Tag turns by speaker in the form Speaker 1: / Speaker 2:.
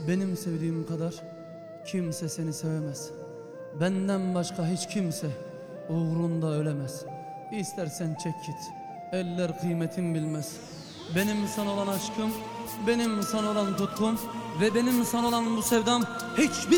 Speaker 1: Benim sevdiğim kadar kimse seni sevemez. Benden başka hiç kimse uğrunda ölemez. İstersen çek git, eller kıymetim bilmez. Benim sana olan aşkım, benim sana olan tutkum ve benim sana olan bu sevdam hiçbir